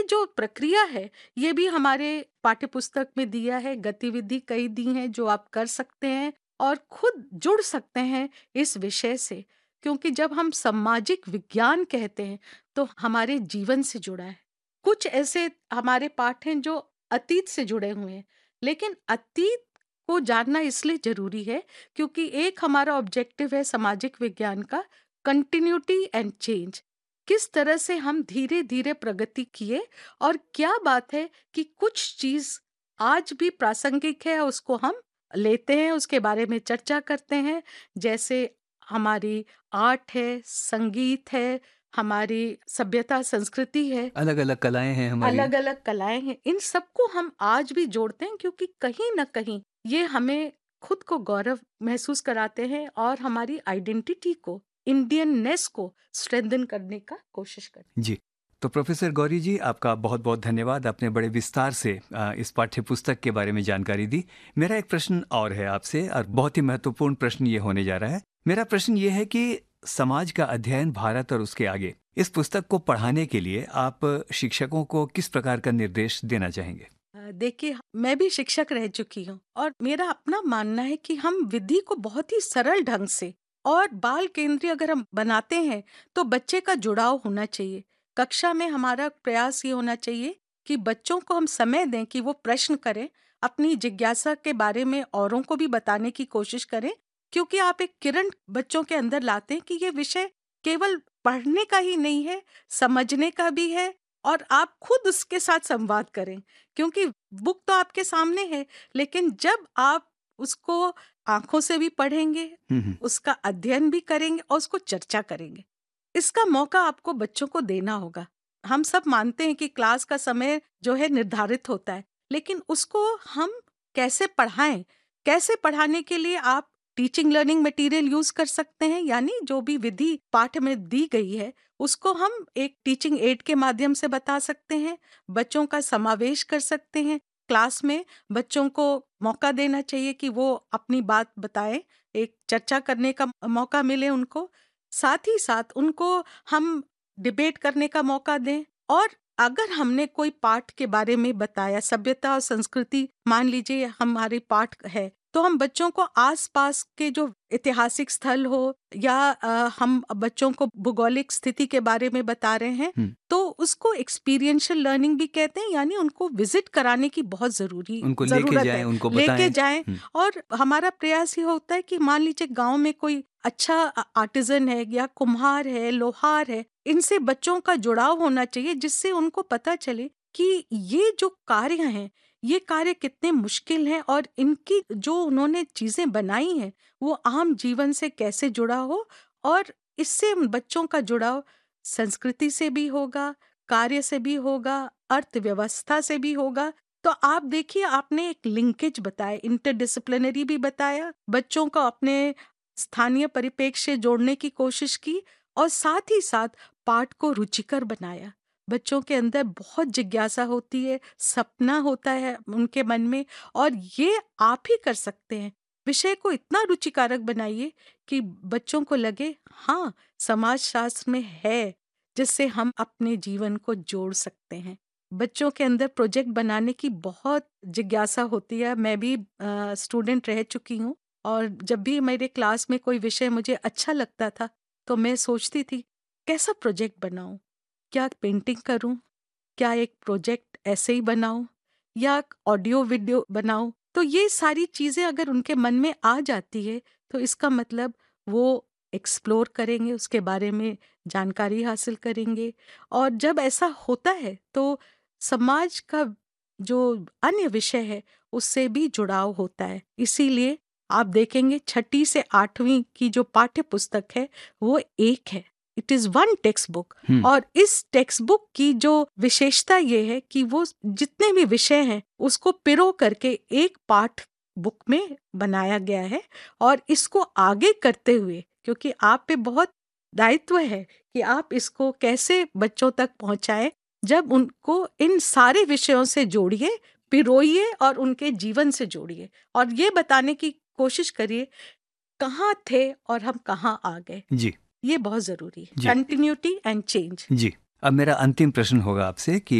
जो प्रक्रिया है ये भी हमारे पाठ्यपुस्तक में दिया है, गतिविधि कई दी हैं जो आप कर सकते हैं और खुद जुड़ सकते हैं इस विषय से, क्योंकि जब हम सामाजिक विज्ञान कहते हैं तो हमारे जीवन से जुड़ा है। कुछ ऐसे हमारे पाठ हैं जो अतीत से जुड़े हुए हैं, लेकिन अतीत को जानना इसलिए जरूरी है क्योंकि एक हमारा ऑब्जेक्टिव है सामाजिक विज्ञान का, कंटिन्यूटी एंड चेंज। किस तरह से हम धीरे धीरे प्रगति किए और क्या बात है कि कुछ चीज आज भी प्रासंगिक है, उसको हम लेते हैं, उसके बारे में चर्चा करते हैं। जैसे हमारी आर्ट है, संगीत है, हमारी सभ्यता संस्कृति है, अलग अलग कलाएं हैं हमारी। अलग अलग कलाएं हैं, इन सबको हम आज भी जोड़ते हैं क्योंकि कहीं ना कहीं ये हमें खुद को गौरव महसूस कराते हैं और हमारी आइडेंटिटी को, इंडियननेस को स्ट्रेंथन करने का कोशिश करते हैं। जी, तो प्रोफेसर गौरी जी, आपका बहुत बहुत धन्यवाद। आपने बड़े विस्तार से इस पाठ्य पुस्तक के बारे में जानकारी दी। मेरा एक प्रश्न और है आपसे, और बहुत ही महत्वपूर्ण प्रश्न ये होने जा रहा है। मेरा प्रश्न ये है कि समाज का अध्ययन भारत और उसके आगे, इस पुस्तक को पढ़ाने के लिए आप शिक्षकों को किस प्रकार का निर्देश देना चाहेंगे? देखिए, मैं भी शिक्षक रह चुकी हूँ और मेरा अपना मानना है कि हम विधि को बहुत ही सरल ढंग से और बाल केंद्रीय अगर हम बनाते हैं तो बच्चे का जुड़ाव होना चाहिए। कक्षा में हमारा प्रयास ये होना चाहिए कि बच्चों को हम समय दें कि वो प्रश्न करें, अपनी जिज्ञासा के बारे में औरों को भी बताने की कोशिश करें, क्योंकि आप एक किरण बच्चों के अंदर लाते हैं कि ये विषय केवल पढ़ने का ही नहीं है, समझने का भी है, और आप खुद उसके साथ संवाद करें, क्योंकि बुक तो आपके सामने है, लेकिन जब आप उसको आंखों से भी पढ़ेंगे, उसका अध्ययन भी करेंगे और उसको चर्चा करेंगे, इसका मौका आपको बच्चों को देना होगा। हम सब मानते हैं कि क्लास का समय जो है निर्धारित होता है, लेकिन उसको हम कैसे पढ़ाएं, कैसे पढ़ाने के लिए आप टीचिंग लर्निंग मटेरियल यूज कर सकते हैं, यानी जो भी विधि पाठ में दी गई है उसको हम एक टीचिंग एड के माध्यम से बता सकते हैं, बच्चों का समावेश कर सकते हैं क्लास में, बच्चों को मौका देना चाहिए कि वो अपनी बात बताएं, एक चर्चा करने का मौका मिले उनको, साथ ही साथ उनको हम डिबेट करने का मौका दें। और अगर हमने कोई पाठ के बारे में बताया, सभ्यता और संस्कृति मान लीजिए हमारे पाठ है, तो हम बच्चों को आसपास के जो ऐतिहासिक स्थल हो या हम बच्चों को भौगोलिक स्थिति के बारे में बता रहे हैं तो उसको एक्सपीरियंशियल लर्निंग भी कहते हैं, यानी उनको विजिट कराने की बहुत उनको लेके जरूरत जाएं, है, उनको लेके बताएं। जाएं। और हमारा प्रयास ये होता है कि मान लीजिए गांव में कोई अच्छा आर्टिजन है या कुम्हार है, लोहार है, इनसे बच्चों का जुड़ाव होना चाहिए जिससे उनको पता चले कि ये जो कार्य हैं, ये कार्य कितने मुश्किल हैं और इनकी जो उन्होंने चीजें बनाई हैं वो आम जीवन से कैसे जुड़ा हो, और इससे उन बच्चों का जुड़ाव संस्कृति से भी होगा, कार्य से भी होगा, अर्थव्यवस्था से भी होगा। तो आप देखिए, आपने एक लिंकेज बताया, इंटरडिसिप्लिनरी भी बताया, बच्चों को अपने स्थानीय परिप्रेक्ष्य से जोड़ने की कोशिश की और साथ ही साथ पाठ को रुचिकर बनाया। बच्चों के अंदर बहुत जिज्ञासा होती है, सपना होता है उनके मन में, और ये आप ही कर सकते हैं। विषय को इतना रुचिकारक बनाइए कि बच्चों को लगे हाँ, समाज शास्त्र में है जिससे हम अपने जीवन को जोड़ सकते हैं। बच्चों के अंदर प्रोजेक्ट बनाने की बहुत जिज्ञासा होती है। मैं भी स्टूडेंट रह चुकी हूँ और जब भी मेरे क्लास में कोई विषय मुझे अच्छा लगता था तो मैं सोचती थी कैसा प्रोजेक्ट बनाऊं, क्या पेंटिंग करूं, क्या एक प्रोजेक्ट ऐसे ही बनाऊं या ऑडियो वीडियो बनाऊं। तो ये सारी चीजें अगर उनके मन में आ जाती है तो इसका मतलब वो एक्सप्लोर करेंगे, उसके बारे में जानकारी हासिल करेंगे, और जब ऐसा होता है तो समाज का जो अन्य विषय है उससे भी जुड़ाव होता है। इसीलिए आप देखेंगे 6ठी से 8वीं की जो पाठ्य पुस्तक है वो एक है, it is one text book. और इस टेक्स्ट बुक की जो विशेषता ये है कि वो जितने भी विषय हैं उसको पिरो करके एक पाठ बुक में बनाया गया है, और इसको आगे करते हुए, क्योंकि आप पे बहुत दायित्व है कि आप इसको कैसे बच्चों तक पहुंचाएं, जब उनको इन सारे विषयों से जोड़िए, पिरोइए और उनके जीवन से जोड़िए और ये बताने की कोशिश करिए कहाँ थे और हम कहाँ आ गए। जी ये बहुत जरूरी है, जी कंटिन्यूटी एंड चेंज। जी। अब मेरा अंतिम प्रश्न होगा आपसे कि